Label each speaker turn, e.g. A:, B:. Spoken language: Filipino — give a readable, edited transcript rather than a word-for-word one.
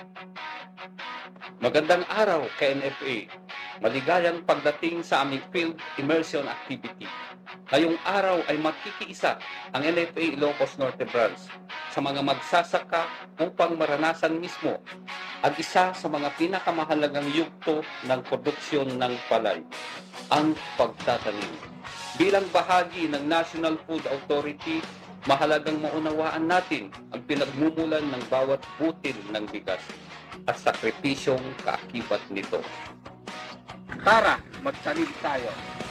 A: Magandang araw kay NFA. Maligayang pagdating sa aming field immersion activity. Ngayong araw ay makikiisa ang NFA Ilocos Norte Branch sa mga magsasaka upang maranasan mismo ang isa sa mga pinakamahalagang yugto ng produksyon ng palay, ang pagtatanim. Bilang bahagi ng National Food Authority, mahalagang maunawaan natin ang pinagmumulan ng bawat butil ng bigas at sakripisyong kaakibat nito. Tara, magtanim tayo!